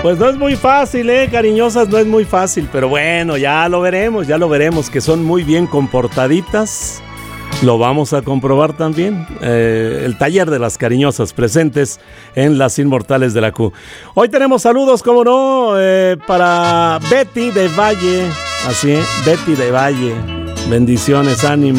Pues no es muy fácil, cariñosas, no es muy fácil, pero bueno, ya lo veremos, que son muy bien comportaditas. Lo vamos a comprobar también. El taller de las cariñosas presentes en Las Inmortales de la Q. Hoy tenemos saludos, como no, para Betty de Valle. Así, Betty de Valle. Bendiciones, ánimo.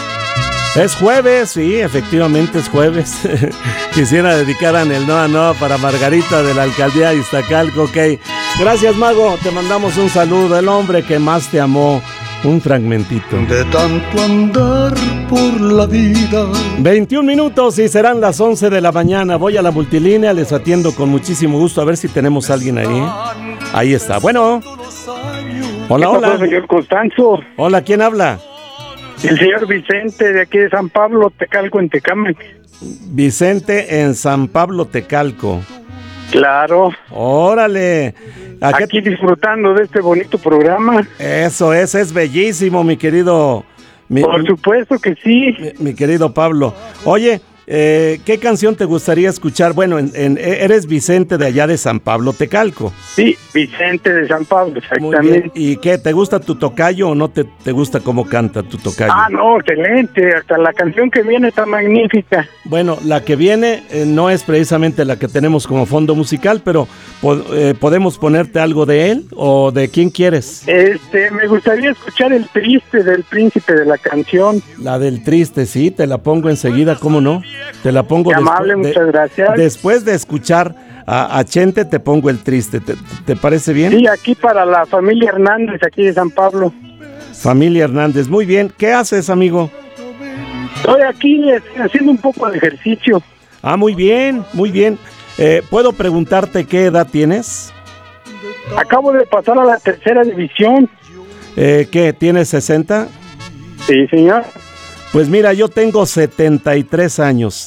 Es jueves, sí, efectivamente es jueves. Quisiera dedicar el Noa para Margarita de la Alcaldía de Iztacalco, ok. Gracias, Mago, te mandamos un saludo. El hombre que más te amó. Un fragmentito. De tanto andar por la vida. 21 minutos y serán las 11 de la mañana. Voy a la multilínea, les atiendo con muchísimo gusto. A ver si tenemos a alguien ahí. Ahí está, bueno. Hola, hola. ¿Qué pasó, señor Constanzo? Hola, ¿quién habla? El señor Vicente, de aquí de San Pablo, Tecalco, en Tecámac. Vicente en San Pablo, Tecalco. Claro. Órale. Aquí disfrutando de este bonito programa. Eso es bellísimo, mi querido. Por supuesto que sí. Mi querido Pablo. Oye, ¿qué canción te gustaría escuchar? Bueno, eres Vicente de allá de San Pablo, Tecalco. Sí, Vicente de San Pablo, exactamente. ¿Y qué? ¿Te gusta tu tocayo o no te gusta cómo canta tu tocayo? Ah, no, excelente. Hasta la canción que viene está magnífica. Bueno, la que viene no es precisamente la que tenemos como fondo musical, pero ¿podemos ponerte algo de él o de quién quieres? Me gustaría escuchar El Triste del Príncipe de la Canción. La del Triste, sí, te la pongo enseguida, ¿cómo no? Te la pongo. Qué amable, muchas gracias. Después de escuchar a Chente, te pongo El Triste. ¿Te parece bien? Sí, aquí para la familia Hernández, aquí de San Pablo. Familia Hernández, muy bien. ¿Qué haces, amigo? Estoy aquí haciendo un poco de ejercicio. Ah, muy bien, muy bien. ¿Puedo preguntarte qué edad tienes? Acabo de pasar a la tercera división. ¿Qué? ¿Tienes 60? Sí, señor. Pues mira, yo tengo 73 años.